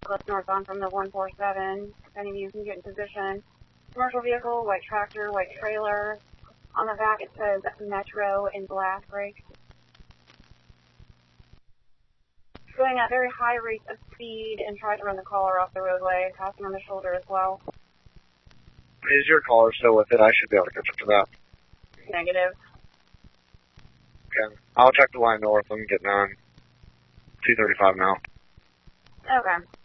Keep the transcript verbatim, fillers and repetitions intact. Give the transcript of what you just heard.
Clips northbound from the one four seven. If any of you can get in position. Commercial vehicle, white tractor, white trailer. On the back it says Metro in glass break. Going at very high rates of speed and tried to run the caller off the roadway, passing on the shoulder as well. Is your caller still with it? I should be able to catch up to that. Negative. Okay. I'll check the line north. I'm getting on two thirty-five now. Okay.